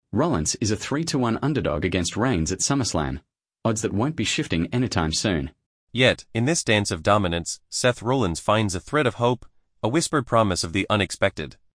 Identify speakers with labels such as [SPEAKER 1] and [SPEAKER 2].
[SPEAKER 1] Rollins is a 3-1 underdog against Reigns at SummerSlam, odds that won't be shifting anytime soon.
[SPEAKER 2] Yet, in this dance of dominance, Seth Rollins finds a thread of hope, a whispered promise of the unexpected.